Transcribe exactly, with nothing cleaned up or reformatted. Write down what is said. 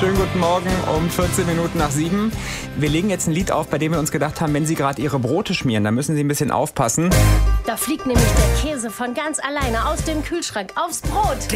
Schönen guten Morgen um vierzehn Minuten nach sieben. Wir legen jetzt ein Lied auf, bei dem wir uns gedacht haben, wenn Sie gerade Ihre Brote schmieren, dann müssen Sie ein bisschen aufpassen. Da fliegt nämlich der Käse von ganz alleine aus dem Kühlschrank aufs Brot.